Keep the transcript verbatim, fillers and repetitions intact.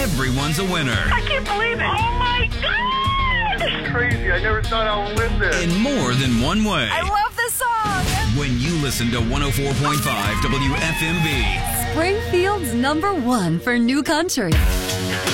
everyone's a winner. I can't believe it. Oh, my God. It's crazy. I never thought I would win this. In more than one way. I love this song. When you listen to one oh four point five W F M B. Springfield's number one for new country.